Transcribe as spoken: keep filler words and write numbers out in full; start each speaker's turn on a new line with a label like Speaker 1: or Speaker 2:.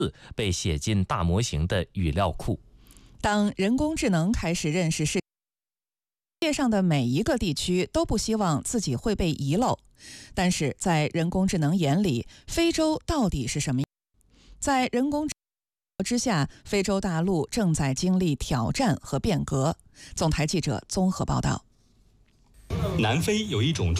Speaker 1: 被写进大模型的语料库。
Speaker 2: 当人工智能开始认识世界上的每一个地区，都不希望自己会被遗漏。但是在人工智能眼里，非洲到底是什么样？在人工智能之下，非洲大陆正在经历挑战和变革。总台记者综合报道。
Speaker 3: 南非有一种